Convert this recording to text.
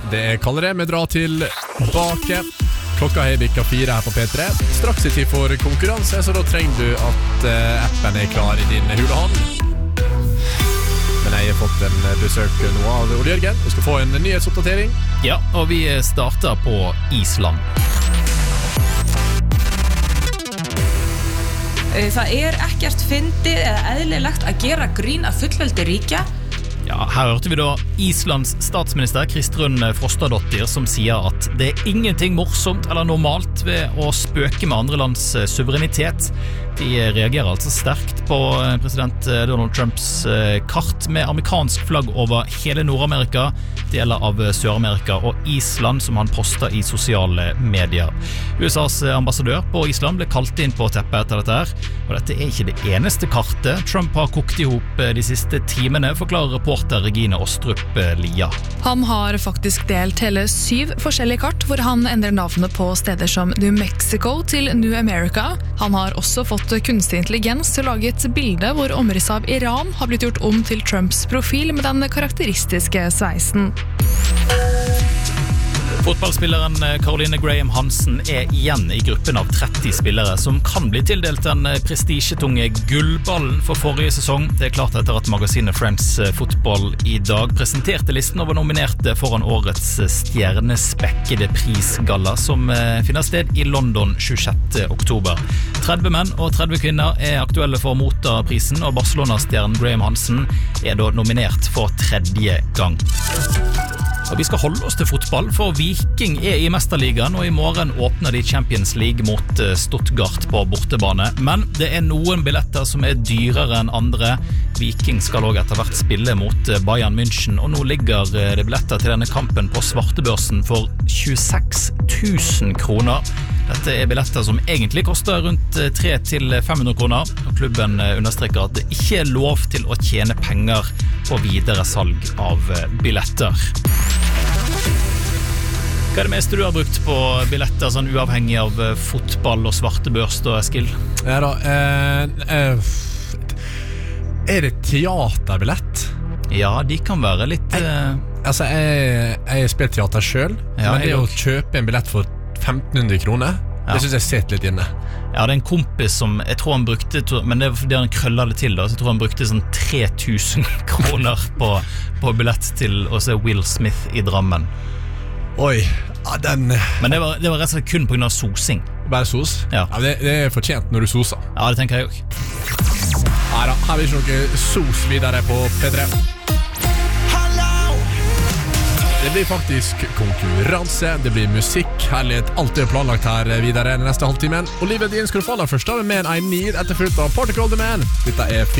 Det kaller vi dra tilbake. Klokka har bikket 4 her på P3. Straks I tid for konkurranse, så da trenger du at appen klar I din hulehånd. Men jeg har fått en besøk nå av Ole Jørgen. Vi skal få en nyhetsoppdatering. Ja, og vi starter på Island. Það ekkert fyndið eða eðlilegt að gera grín af fullveldi ríkja. Ja, her hørte vi da Islands statsminister Kristrún Frostadóttir som sier at det ingenting morsomt eller normalt ved å spøke med andre lands suverenitet. De reagerer altså sterkt på president Donald Trumps kart med amerikansk flagg over hele Nord-Amerika, deler av Sør-Amerika og Island som han poster I sosiale medier. USAs ambassadør på Island ble kalt inn på teppet etter dette her, og dette ikke det eneste kartet Trump har kokt ihop de siste timene, forklarer reporter Regine Ostrup Lia. Han har faktisk delt hele 7 forskjellige kart, hvor han endrer navnet på steder som New Mexico til New America. Han har også fått kunstig intelligens til å lage et bilde hvor omrisset av Iran har blitt gjort om til Trumps profil med den karakteristiske sveisen. Fotballspilleren Caroline Graham Hansen igjen I gruppen av 30 spillere som kan bli tildelt den prestisjetunge gullballen for forrige sesong. Det klart etter at magasinet Friends Football I dag presenterte listen over nominerte foran årets stjernespekkede prisgalla som finner sted I London 26. oktober. 30 menn og 30 kvinner aktuelle for å motta prisen, og Barcelona-stjernen Graham Hansen da nominert for 3. gang. Og vi skal holde oss til fotball, for Viking I Mesterligaen, og I morgen åpner de Champions League mot Stuttgart på bortebane. Men det noen billetter som dyrere enn andre. Viking skal også etter hvert spille mot Bayern München, og nå ligger det billetter til denne kampen på svartebørsen for 26 000 kroner. Dette billetter som egentlig koster rundt 300–500 kroner, og klubben understreker at det ikke lov til å tjene penger på videre salg av billetter. Hva det meste du har brukt på billetter, sånn uavhengig av fotball og svartebørs da, Eskil? Ja da, det teaterbillett? Ja, de kan være litt... Altså, jeg spiller teater selv, men det å kjøpe en billett for 1500 kroner, det synes jeg sitter litt inne. Ja, det en kompis som, jeg tror han brukte, men det fordi han krøllet det til da, så jeg tror han brukte sånn 3000 kroner på billett til å se Will Smith I Drammen. Oi, ja, den... Men det var rett og slett kun på grunn av sosing. Bare sos? Ja, det fortjent når du soser. Ja, det tenker jeg også. Neida, her har vi ikke noe sos videre på P3. Det blir faktisk konkurranse, det blir musikk, herlighet, alt planlagt her videre den neste halvtimen. Og livet din skal du få aller først av med en I Need etterfulgt av Particle The Man. Dette